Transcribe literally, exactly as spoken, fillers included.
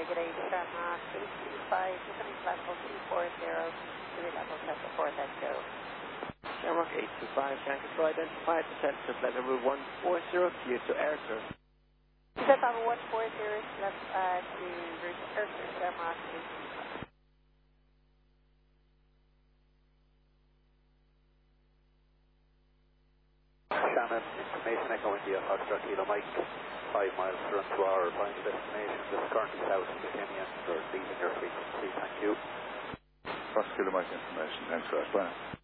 target eight, Shamrock eight two five, descending to level two four zero, to the level seven four, then go. Shamrock eight two five, can control identified, descent to level route one four zero, to you to air service. Descent level one four zero, left uh, to route air service, Shamrock eight two five. Shannon, information Echo India, Foxtrot Kilo Mike, five miles to run to our final destination. This is currently south of the Kenyan, or leaving your frequency, thank you. Fox Kilo Mike information, thanks for that, bye.